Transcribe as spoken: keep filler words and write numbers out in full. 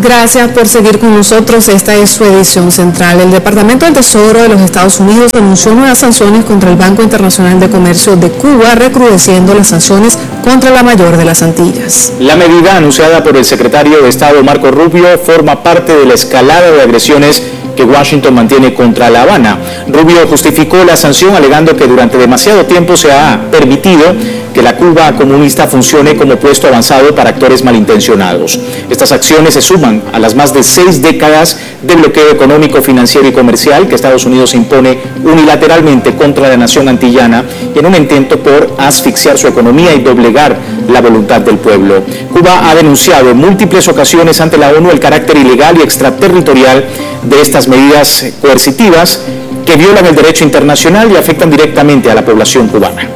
Gracias por seguir con nosotros. Esta es su edición central. El Departamento del Tesoro de los Estados Unidos anunció nuevas sanciones contra el Banco Internacional de Comercio de Cuba, recrudeciendo las sanciones contra la mayor de las Antillas. La medida anunciada por el secretario de Estado Marco Rubio forma parte de la escalada de agresiones que Washington mantiene contra La Habana. Rubio justificó la sanción alegando que durante demasiado tiempo se ha permitido que la Cuba comunista funcione como puesto avanzado para actores malintencionados. Estas acciones se suman a las más de seis décadas de bloqueo económico, financiero y comercial que Estados Unidos impone unilateralmente contra la nación antillana en un intento por asfixiar su economía y doblegar la voluntad del pueblo. Cuba ha denunciado en múltiples ocasiones ante la ONU el carácter ilegal y extraterritorial de estas medidas coercitivas que violan el derecho internacional y afectan directamente a la población cubana.